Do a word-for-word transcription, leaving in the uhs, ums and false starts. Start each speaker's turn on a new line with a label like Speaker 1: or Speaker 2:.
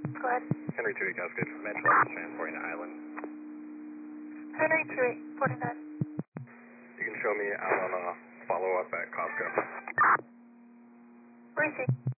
Speaker 1: Go ahead.
Speaker 2: Henry two eight Cascade, Metro Office transporting to Island.
Speaker 1: Henry two eight forty-nine.
Speaker 2: You can show me out on a follow-up at Costco.
Speaker 1: Receive.